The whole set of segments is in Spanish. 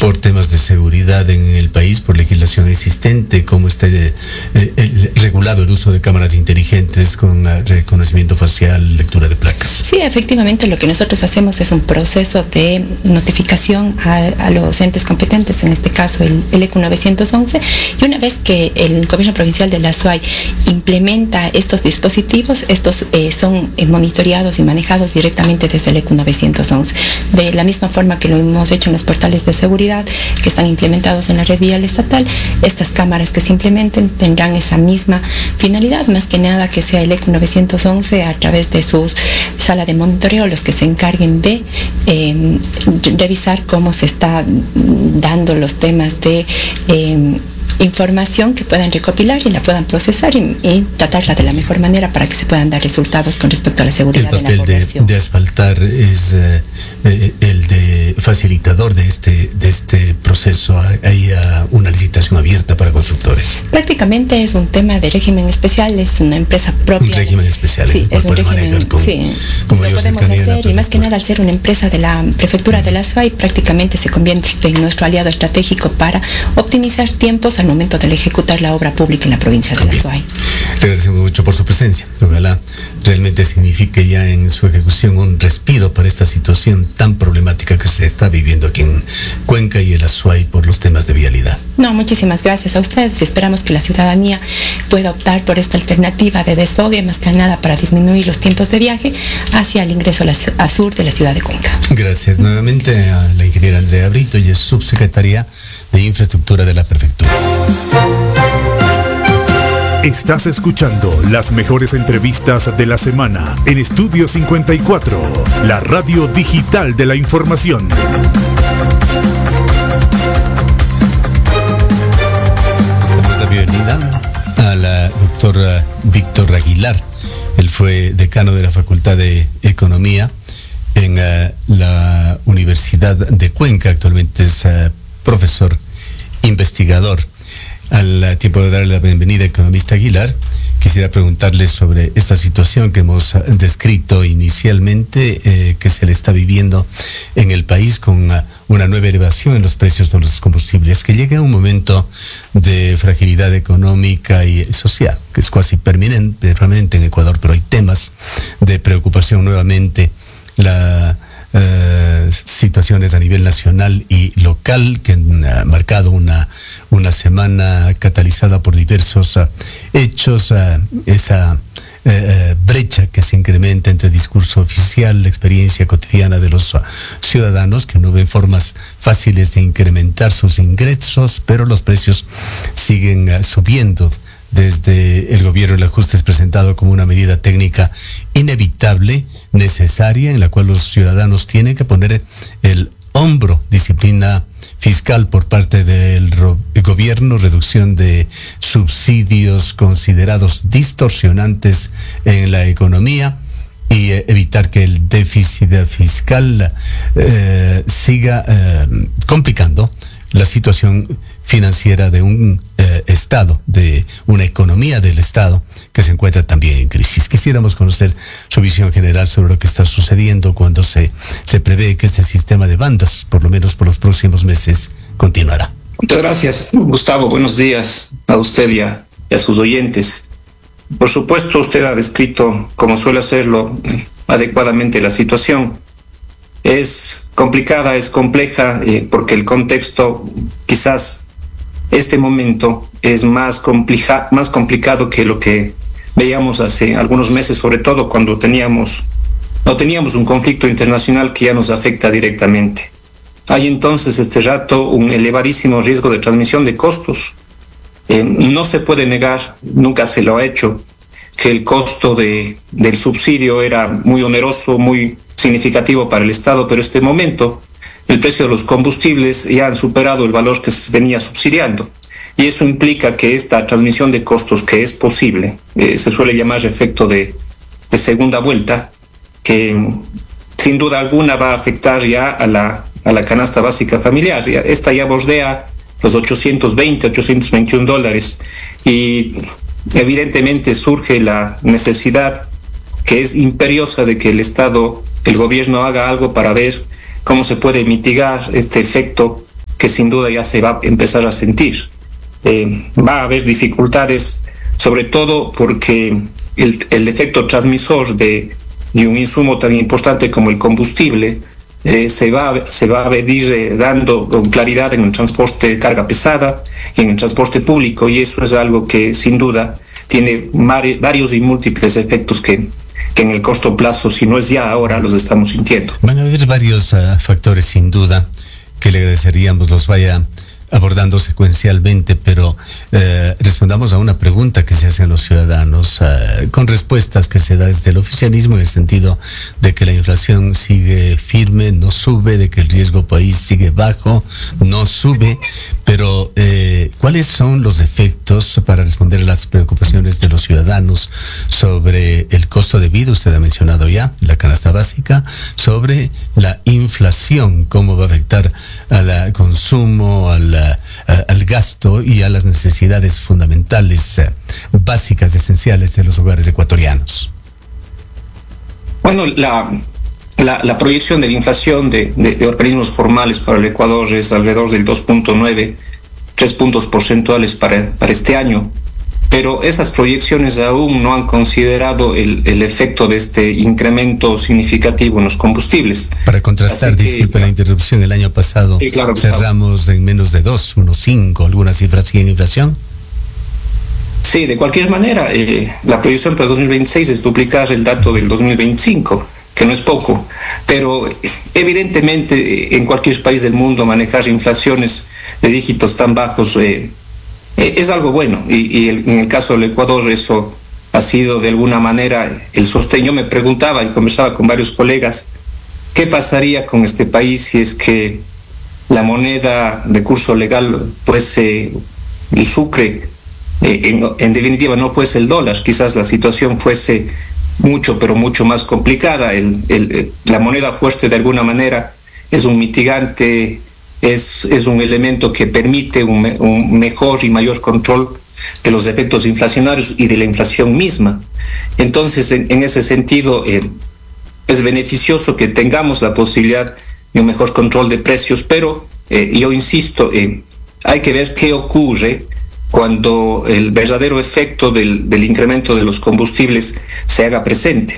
por temas de seguridad en el país, por legislación existente, cómo está regulado el uso de cámaras inteligentes con reconocimiento facial, lectura de placas. Sí, efectivamente lo que nosotros hacemos es un proceso de notificación a los entes competentes, en este caso el ECU 911, y una vez que el gobierno provincial de la SUAY implementa estos dispositivos, estos son monitoreados y manejados directamente desde el ECU 911. De la misma forma que lo hemos hecho en los portales de seguridad que están implementados en la red vial estatal, estas cámaras que se implementen tendrán esa misma finalidad, más que nada que sea el ECU 911 a través de su sala de monitoreo los que se encarguen de revisar cómo se está dando los temas de información que puedan recopilar y la puedan procesar y tratarla de la mejor manera para que se puedan dar resultados con respecto a la seguridad de la población. El papel de asfaltar es el de facilitador de este proceso. ¿Hay una licitación abierta para constructores? Prácticamente es un tema de régimen especial, es una empresa propia. Un régimen especial, sí, es un régimen, como lo podemos hacer, y más que nada al ser una empresa de la prefectura de la SUAY, prácticamente se convierte en nuestro aliado estratégico para optimizar tiempos al momento de ejecutar la obra pública en la provincia de la SUAY. Le agradecemos mucho por su presencia. Ojalá realmente signifique ya en su ejecución un respiro para esta situación tan problemática que se está viviendo aquí en Cuenca y en la SUAY por los temas de vialidad. No, muchísimas gracias a ustedes. Esperamos que la ciudadanía pueda optar por esta alternativa de desfogue, más que nada para disminuir los tiempos de viaje hacia el ingreso a sur de la ciudad de Cuenca. Gracias nuevamente a la ingeniera Andrea Brito, y es subsecretaria de Infraestructura de la Prefectura. Estás escuchando las mejores entrevistas de la semana en Estudio 54, la radio digital de la información. Damos la bienvenida a la doctora Víctor Aguilar. Él fue decano de la Facultad de Economía en la Universidad de Cuenca. Actualmente es profesor investigador. Al tiempo de darle la bienvenida, economista Aguilar, quisiera preguntarle sobre esta situación que hemos descrito inicialmente, que se le está viviendo en el país con una nueva elevación en los precios de los combustibles, que llega a un momento de fragilidad económica y social, que es casi permanente en Ecuador, pero hay temas de preocupación nuevamente. Situaciones a nivel nacional y local que han marcado una semana catalizada por diversos hechos, esa brecha que se incrementa entre discurso oficial, la experiencia cotidiana de los ciudadanos que no ven formas fáciles de incrementar sus ingresos, pero los precios siguen subiendo. Desde el gobierno el ajuste es presentado como una medida técnica inevitable, necesaria, en la cual los ciudadanos tienen que poner el hombro, disciplina fiscal por parte del gobierno, reducción de subsidios considerados distorsionantes en la economía y evitar que el déficit fiscal siga complicando la situación financiera de un Estado, de una economía del Estado que se encuentra también en crisis. Quisiéramos conocer su visión general sobre lo que está sucediendo cuando se prevé que este sistema de bandas, por lo menos por los próximos meses, continuará. Muchas gracias, Gustavo. Buenos días a usted y a sus oyentes. Por supuesto, usted ha descrito, como suele hacerlo, adecuadamente la situación. Es complicada, es compleja, porque el contexto, quizás este momento es más complicado que lo que veíamos hace algunos meses, sobre todo cuando no teníamos un conflicto internacional que ya nos afecta directamente. Hay entonces este rato un elevadísimo riesgo de transmisión de costos. No se puede negar, nunca se lo ha hecho, que el costo del subsidio era muy oneroso, muy significativo para el Estado, pero en este momento el precio de los combustibles ya han superado el valor que se venía subsidiando. Y eso implica que esta transmisión de costos, que es posible, se suele llamar efecto de segunda vuelta, que sin duda alguna va a afectar ya a la canasta básica familiar. Esta ya bordea los $821 y evidentemente surge la necesidad, que es imperiosa, de que el Estado, el gobierno, haga algo para ver cómo se puede mitigar este efecto que sin duda ya se va a empezar a sentir. Va a haber dificultades, sobre todo porque el efecto transmisor de un insumo tan importante como el combustible se va a venir dando con claridad en el transporte de carga pesada y en el transporte público, y eso es algo que sin duda tiene varios y múltiples efectos que en el corto plazo, si no es ya ahora, los estamos sintiendo. Van a haber varios factores sin duda que le agradeceríamos los vaya abordando secuencialmente, pero respondamos a una pregunta que se hacen los ciudadanos con respuestas que se da desde el oficialismo, en el sentido de que la inflación sigue firme, no sube, de que el riesgo país sigue bajo, no sube, pero ¿cuáles son los efectos para responder a las preocupaciones de los ciudadanos sobre el costo de vida? Usted ha mencionado ya la canasta básica, sobre la inflación, cómo va a afectar al consumo, al gasto y a las necesidades fundamentales, básicas, esenciales de los hogares ecuatorianos. Bueno, la proyección de la inflación de organismos formales para el Ecuador es alrededor del 2.9, 3 puntos porcentuales para este año, pero esas proyecciones aún no han considerado el efecto de este incremento significativo en los combustibles. Para contrastar, disculpe la interrupción, el año pasado sí, claro, cerramos en menos de 2, 1.5, alguna cifra así en inflación. Sí, de cualquier manera, la proyección para 2026 es duplicar el dato del 2025, que no es poco, pero evidentemente en cualquier país del mundo manejar inflaciones de dígitos tan bajos es algo bueno, y en el caso del Ecuador eso ha sido de alguna manera el sostén. Yo me preguntaba y conversaba con varios colegas, ¿qué pasaría con este país si es que la moneda de curso legal fuese el sucre? En definitiva no fuese el dólar, quizás la situación fuese mucho, pero mucho más complicada. La moneda fuerte de alguna manera es un mitigante, es un elemento que permite un mejor y mayor control de los efectos inflacionarios y de la inflación misma. Entonces, en ese sentido, es beneficioso que tengamos la posibilidad de un mejor control de precios, pero yo insisto, hay que ver qué ocurre cuando el verdadero efecto del incremento de los combustibles se haga presente.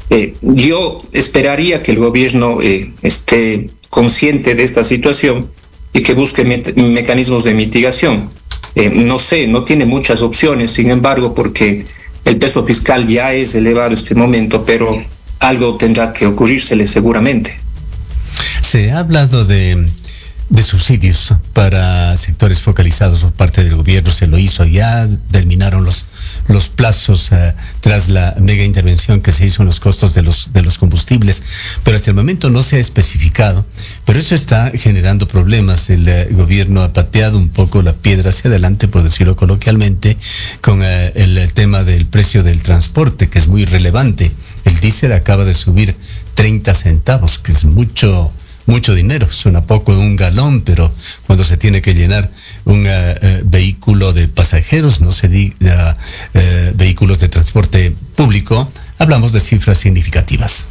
Yo esperaría que el gobierno esté consciente de esta situación y que busque mecanismos de mitigación. No sé, no tiene muchas opciones, sin embargo, porque el peso fiscal ya es elevado en este momento, pero algo tendrá que ocurrírsele seguramente. Se ha hablado de subsidios para sectores focalizados por parte del gobierno, se lo hizo ya, terminaron los plazos tras la mega intervención que se hizo en los costos de los combustibles, pero hasta el momento no se ha especificado, pero eso está generando problemas. El gobierno ha pateado un poco la piedra hacia adelante, por decirlo coloquialmente, con el tema del precio del transporte, que es muy relevante. El diésel acaba de subir 30 centavos, que es mucho dinero, suena poco en un galón, pero cuando se tiene que llenar un vehículo de pasajeros, no se diga vehículos de transporte público, hablamos de cifras significativas.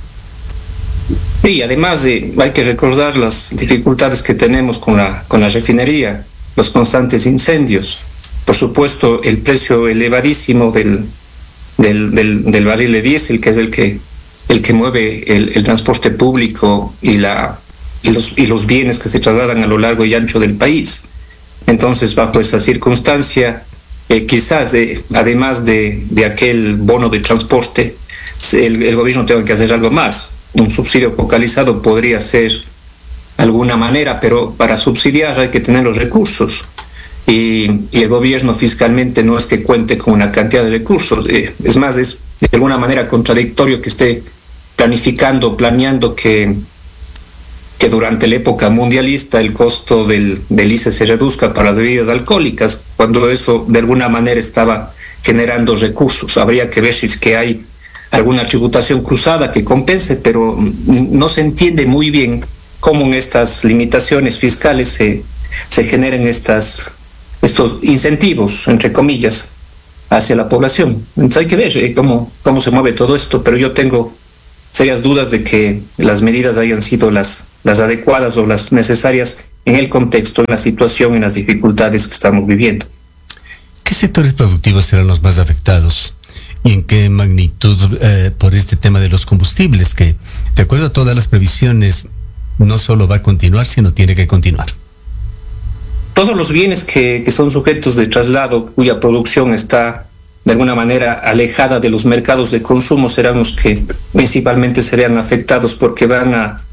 Y además hay que recordar las dificultades que tenemos con la refinería, los constantes incendios, por supuesto el precio elevadísimo del barril de diésel, que es el que mueve el transporte público y los bienes que se trasladan a lo largo y ancho del país. Entonces, bajo esa circunstancia, quizás además de aquel bono de transporte, el gobierno tenga que hacer algo más. Un subsidio focalizado podría ser alguna manera, pero para subsidiar hay que tener los recursos. Y el gobierno fiscalmente no es que cuente con una cantidad de recursos. Es más, es de alguna manera contradictorio que esté planeando que durante la época mundialista el costo del ICE se reduzca para las bebidas alcohólicas, cuando eso de alguna manera estaba generando recursos. Habría que ver si es que hay alguna tributación cruzada que compense, pero no se entiende muy bien cómo en estas limitaciones fiscales se generen estos incentivos, entre comillas, hacia la población. Entonces hay que ver cómo se mueve todo esto, pero yo tengo serias dudas de que las medidas hayan sido las adecuadas o las necesarias en el contexto, en la situación, en las dificultades que estamos viviendo. ¿Qué sectores productivos serán los más afectados? ¿Y en qué magnitud por este tema de los combustibles, que, de acuerdo a todas las previsiones, no solo va a continuar, sino tiene que continuar? Todos los bienes que son sujetos de traslado, cuya producción está de alguna manera alejada de los mercados de consumo, serán los que principalmente serían afectados, porque van a